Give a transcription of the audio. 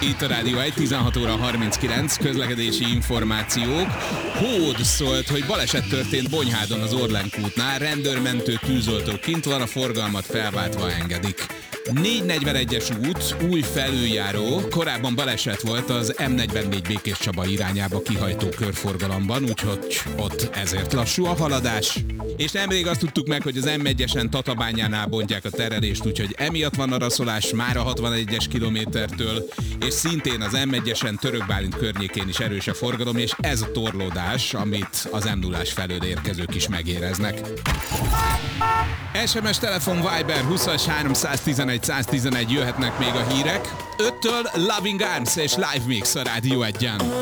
Itt a Rádió 1, 16 óra 39, közlekedési információk. Hód szólt, hogy baleset történt Bonyhádon az Orlenk útnál, rendőrmentő, tűzoltó kint van, a forgalmat felváltva engedik. 441-es út, új felüljáró, korábban baleset volt az M44 Békés Csaba irányába kihajtó körforgalomban, úgyhogy ott ezért lassú a haladás. És nemrég azt tudtuk meg, hogy az M1-esen Tatabányánál bontják a terelést, úgyhogy emiatt van araszolás már a 61-es kilométertől, és szintén az M1-esen Török Bálint környékén is erős a forgalom, és ez a torlódás, amit az M0-ás felől érkezők is megéreznek. SMS, telefon, Viber 20-as 311 111 jöhetnek még a hírek. 5-től Loving Arms és Live Mix a Rádió 1-en.